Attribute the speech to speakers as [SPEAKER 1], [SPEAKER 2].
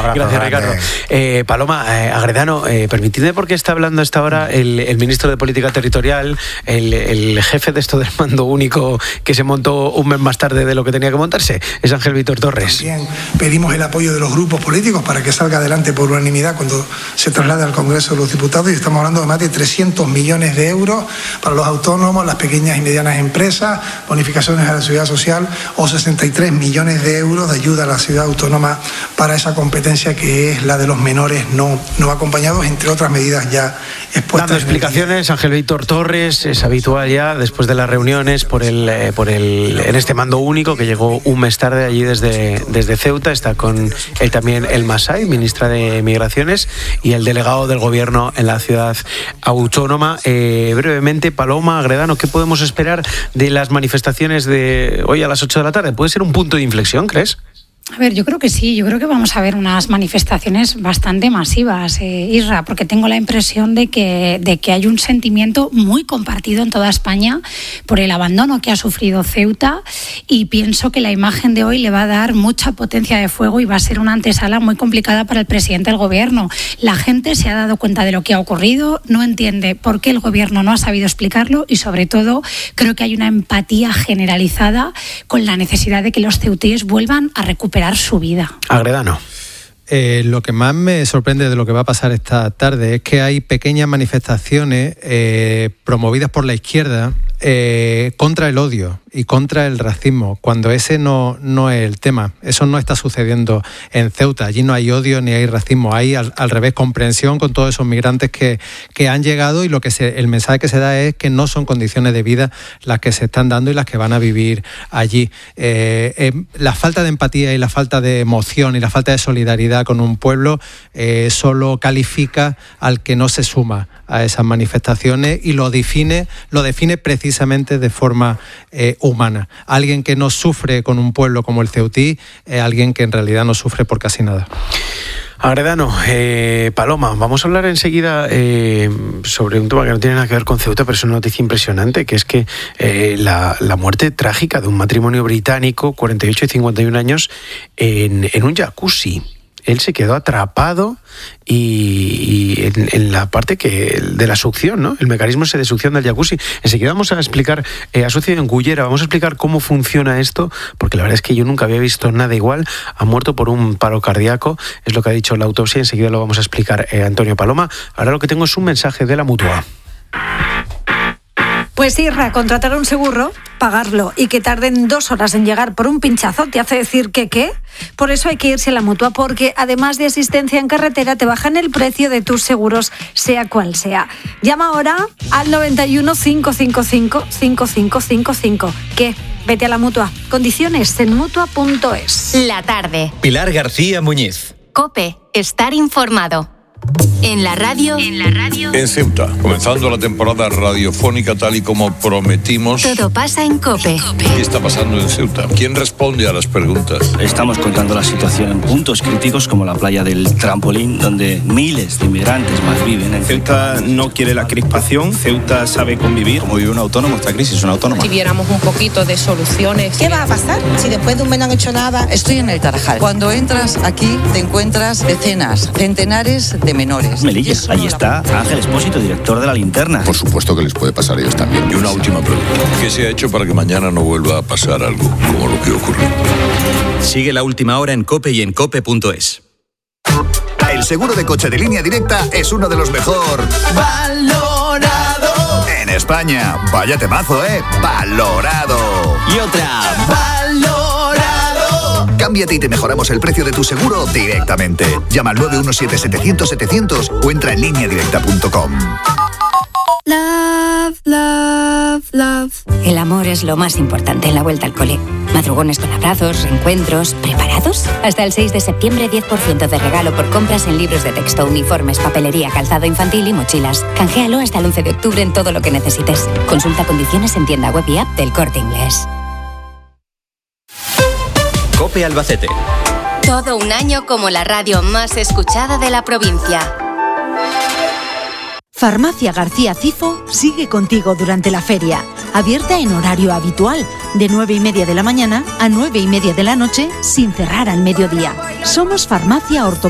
[SPEAKER 1] Abrazo,
[SPEAKER 2] gracias, Ricardo. Paloma, Agredano, permitidme, porque está hablando a esta hora el ministro de Política Territorial, el jefe de esto del mando único que se montó un mes más tarde de lo que tenía que montarse, es Ángel Víctor Torres.
[SPEAKER 3] También pedimos el apoyo de los grupos políticos para que salga adelante por unanimidad cuando se traslade al Congreso de los Diputados, y estamos hablando de más de 300 millones de euros para los autónomos, las pequeñas y medianas empresas, bonificaciones a la seguridad social, o 63 millones de euros de ayuda a la ciudad autónoma para esa competencia que es la de los menores no acompañados, entre otras medidas ya expuestas.
[SPEAKER 2] Dando explicaciones, Ángel Víctor Torres, es habitual ya después de las reuniones en este mando único que llegó un mes tarde allí desde Ceuta. Está con él también el Masai, ministra de Migraciones, y el delegado del gobierno en la ciudad autónoma. Brevemente, Paloma, Agredano, ¿qué podemos esperar de las manifestaciones de hoy a las 8 de la tarde? ¿Puede ser un punto de inflexión, crees?
[SPEAKER 4] A ver, yo creo que sí, yo creo que vamos a ver unas manifestaciones bastante masivas, Isra, porque tengo la impresión de que hay un sentimiento muy compartido en toda España por el abandono que ha sufrido Ceuta, y pienso que la imagen de hoy le va a dar mucha potencia de fuego y va a ser una antesala muy complicada para el presidente del gobierno. La gente se ha dado cuenta de lo que ha ocurrido, no entiende por qué el gobierno no ha sabido explicarlo, y sobre todo creo que hay una empatía generalizada con la necesidad de que los ceutíes vuelvan a recuperar su vida.
[SPEAKER 2] Agredano.
[SPEAKER 5] Lo que más me sorprende de lo que va a pasar esta tarde es que hay pequeñas manifestaciones promovidas por la izquierda contra el odio y contra el racismo, cuando ese no es el tema. Eso no está sucediendo en Ceuta. Allí no hay odio ni hay racismo, hay al revés comprensión con todos esos migrantes que han llegado, y el mensaje que se da es que no son condiciones de vida las que se están dando y las que van a vivir allí. La falta de empatía y la falta de emoción y la falta de solidaridad con un pueblo solo califica al que no se suma a esas manifestaciones, y lo define precisamente de forma humana. Alguien que no sufre con un pueblo como el ceutí es alguien que en realidad no sufre por casi nada.
[SPEAKER 2] Agredano, Paloma, vamos a hablar enseguida sobre un tema que no tiene nada que ver con Ceuta, pero es una noticia impresionante, que es que la muerte trágica de un matrimonio británico, 48 y 51 años, en un jacuzzi. Él se quedó atrapado y en la parte de la succión, ¿no? El mecanismo ese de succión del jacuzzi. Enseguida vamos a explicar, ha sucedido en Cullera, vamos a explicar cómo funciona esto, porque la verdad es que yo nunca había visto nada igual. Ha muerto por un paro cardíaco, es lo que ha dicho la autopsia, enseguida lo vamos a explicar, Antonio. Paloma, ahora lo que tengo es un mensaje de la Mutua.
[SPEAKER 6] Pues Irra, contratar un seguro, pagarlo y que tarden 2 horas en llegar por un pinchazo, ¿te hace decir que qué? Por eso hay que irse a la Mutua, porque además de asistencia en carretera, te bajan el precio de tus seguros, sea cual sea. Llama ahora al 91 555 5555. ¿Qué? Vete a la Mutua. Condiciones en Mutua.es.
[SPEAKER 7] La tarde.
[SPEAKER 8] Pilar García Muñiz.
[SPEAKER 7] COPE. Estar informado. En la radio.
[SPEAKER 9] En Ceuta, comenzando la temporada radiofónica tal y como prometimos.
[SPEAKER 7] Todo pasa en COPE.
[SPEAKER 9] ¿Qué está pasando en Ceuta? ¿Quién responde a las preguntas?
[SPEAKER 10] Estamos contando la situación en puntos críticos como la playa del Trampolín, donde miles de inmigrantes más viven.
[SPEAKER 11] Ceuta no quiere la crispación, Ceuta sabe convivir.
[SPEAKER 12] Como vive un autónomo, esta crisis es una autónoma.
[SPEAKER 13] Si viéramos un poquito de soluciones.
[SPEAKER 14] ¿Qué va a pasar si después de un mes no han hecho nada?
[SPEAKER 15] Estoy en el Tarajal. Cuando entras aquí te encuentras decenas, centenares de menores.
[SPEAKER 10] Melilla, allí está Ángel Espósito, director de La Linterna.
[SPEAKER 16] Por supuesto que les puede pasar a ellos también.
[SPEAKER 9] Y una última pregunta. ¿Qué se ha hecho para que mañana no vuelva a pasar algo como lo que ocurrió?
[SPEAKER 8] Sigue La Última Hora en COPE y en COPE.es.
[SPEAKER 17] El seguro de coche de Línea Directa es uno de los mejor valorado en España. Vaya temazo, valorado.
[SPEAKER 8] Y otra,
[SPEAKER 17] valorado. Cámbiate y te mejoramos el precio de tu seguro directamente. Llama al 917-700-700 o entra en lineadirecta.com.
[SPEAKER 18] Love, love, love. El amor es lo más importante en la vuelta al cole. Madrugones con abrazos, reencuentros. ¿Preparados? Hasta el 6 de septiembre, 10% de regalo por compras en libros de texto, uniformes, papelería, calzado infantil y mochilas. Canjealo hasta el 11 de octubre en todo lo que necesites. Consulta condiciones en tienda web y app del Corte Inglés.
[SPEAKER 8] COPE Albacete.
[SPEAKER 7] Todo un año como la radio más escuchada de la provincia.
[SPEAKER 19] Farmacia García Cifo sigue contigo durante la feria. Abierta en horario habitual, de 9:30 de la mañana a 9:30 de la noche, sin cerrar al mediodía. Somos Farmacia Ortopédica